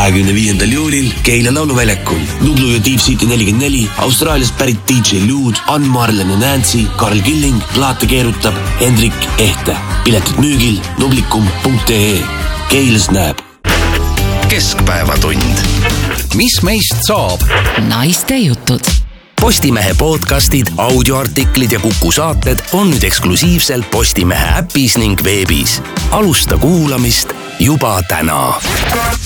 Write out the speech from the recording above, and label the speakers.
Speaker 1: 25. juulil Keila lauluväljakul. Nublu ja Deep City 44, Austraaliast pärit DJ Luud, Ann Marlen ja Nancy, Karl Killing, plaate keerutab Hendrik Ehte. Piletid müügil nublikum.ee. Keilas näeb.
Speaker 2: Keskpäevatund. Mis meist saab?
Speaker 3: Naiste jutud.
Speaker 2: Postimehe podcastid, audioartiklid ja Kuku saated on nüüd eksklusiivselt Postimehe äpis ning veebis. Alusta kuulamist juba täna.